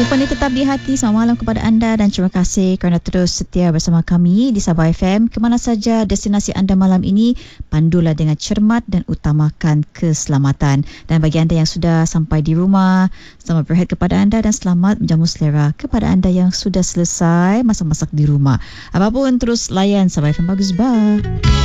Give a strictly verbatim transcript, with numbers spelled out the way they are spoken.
Rupanya tetap di hati. Selamat malam kepada anda dan terima kasih kerana terus setia bersama kami di Sabah F M. Kemana saja destinasi anda malam ini, pandulah dengan cermat dan utamakan keselamatan. Dan bagi anda yang sudah sampai di rumah, selamat berehat kepada anda dan selamat menjamu selera kepada anda yang sudah selesai masak-masak di rumah. Apapun, terus layan Sabah F M. Bagus, bye.